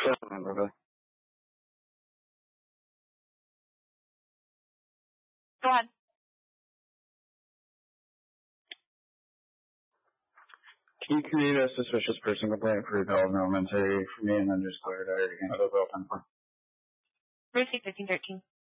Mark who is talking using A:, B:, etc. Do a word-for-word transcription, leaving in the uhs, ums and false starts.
A: Go
B: ahead.
A: Can you create a suspicious person complaint for development elementary for me and then just clear it out again? Those open for.
B: Receipt fifteen thirteen.